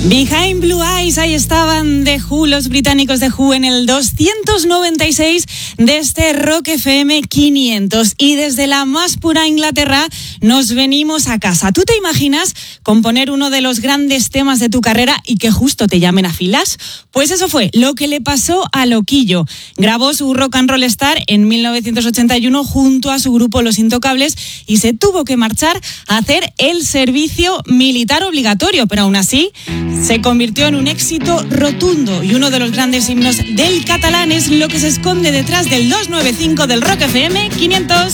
Behind Blue Eyes, ahí estaban The Who, los británicos The Who, en el 296 de este Rock FM 500. Y desde la más pura Inglaterra nos venimos a casa. ¿Tú te imaginas componer uno de los grandes temas de tu carrera y que justo te llamen a filas? Pues eso fue lo que le pasó a Loquillo. Grabó su Rock and Roll Star en 1981 junto a su grupo Los Intocables y se tuvo que marchar a hacer el servicio militar obligatorio, pero aún así se convirtió en un éxito rotundo y uno de los grandes himnos del catalán es lo que se esconde detrás del 295 del Rock FM 500.